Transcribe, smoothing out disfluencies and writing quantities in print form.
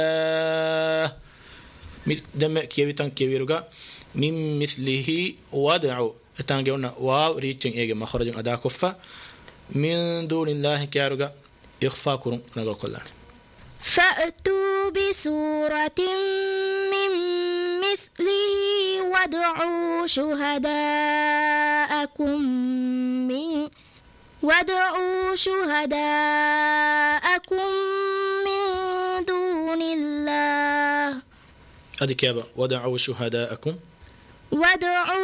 دم كيبتان كبيرجا من مثله ودعوا تانجونا واو ريتشن إيجا مخرج أدا كفا من دون الله كارجا يخفى كرم نقول كلنا فأتوا بسورة من مثله وادعوا شهداءكم من دون الله أدي كابا ودعوا شهداءكم